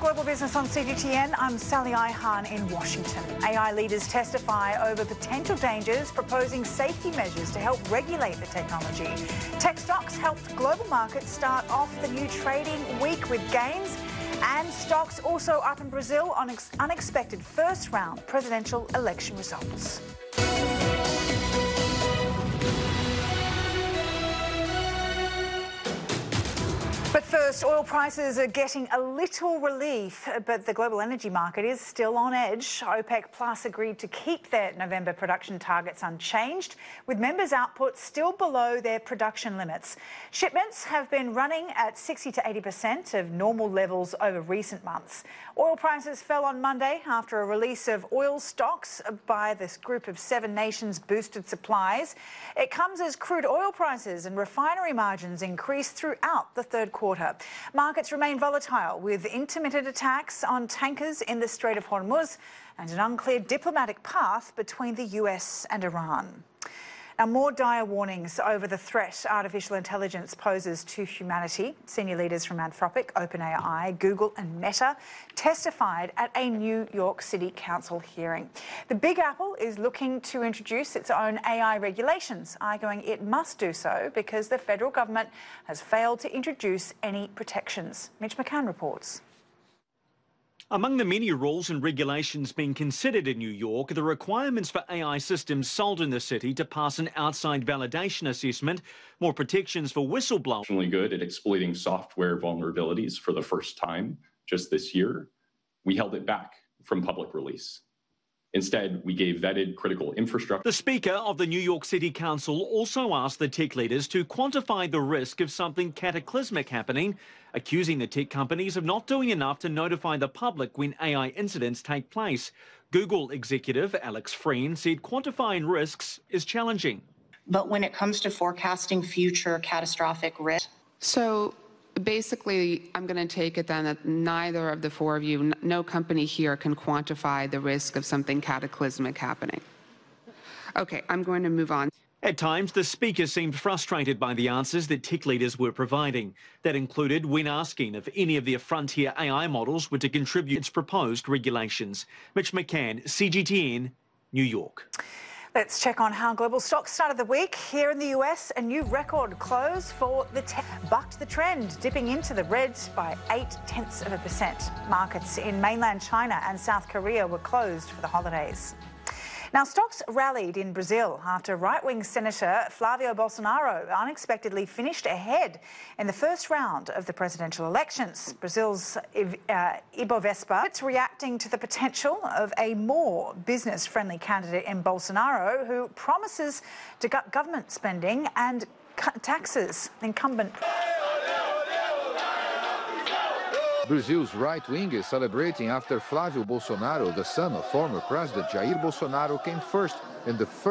Global Business on CGTN. I'm Sally Ihan in Washington. AI leaders testify over potential dangers, proposing safety measures to help regulate the technology. Tech stocks helped global markets start off the new trading week with gains, and stocks also up in Brazil on unexpected first-round presidential election results. But first, oil prices are getting a little relief, but the global energy market is still on edge. OPEC Plus agreed to keep their November production targets unchanged, with members' output still below their production limits. Shipments have been running at 60 to 80% of normal levels over recent months. Oil prices fell on Monday after a release of oil stocks by this group of 7 nations boosted supplies. It comes as crude oil prices and refinery margins increased throughout the third quarter. Markets remain volatile, with intermittent attacks on tankers in the Strait of Hormuz and an unclear diplomatic path between the US and Iran. Now, more dire warnings over the threat artificial intelligence poses to humanity. Senior leaders from Anthropic, OpenAI, Google and Meta testified at a New York City Council hearing. The Big Apple is looking to introduce its own AI regulations, arguing it must do so because the federal government has failed to introduce any protections. Mitch McCann reports. Among the many rules and regulations being considered in New York are the requirements for AI systems sold in the city to pass an outside validation assessment, more protections for whistleblowers. Really good at exploiting software vulnerabilities for the first time just this year. We held it back from public release. Instead, we gave vetted critical infrastructure. The Speaker of the New York City Council also asked the tech leaders to quantify the risk of something cataclysmic happening, accusing the tech companies of not doing enough to notify the public when AI incidents take place. Google executive Alex Frein said quantifying risks is challenging. But when it comes to forecasting future catastrophic risk. So basically, I'm going to take it then that neither of the four of you, no company here can quantify the risk of something cataclysmic happening. Okay, I'm going to move on. At times, the Speaker seemed frustrated by the answers that tech leaders were providing. That included when asking if any of their frontier AI models were to contribute to its proposed regulations. Mitch McCann, CGTN, New York. Let's check on how global stocks started the week. Here in the US, a new record close for the tech bucked the trend, dipping into the red by 0.8%. Markets in mainland China and South Korea were closed for the holidays. Now, stocks rallied in Brazil after right-wing Senator Flavio Bolsonaro unexpectedly finished ahead in the first round of the presidential elections. Brazil's Ibovespa, it's reacting to the potential of a more business-friendly candidate in Bolsonaro, who promises to cut government spending and cut taxes. Incumbent Brazil's right wing is celebrating after Flávio Bolsonaro, the son of former President Jair Bolsonaro, came first in the first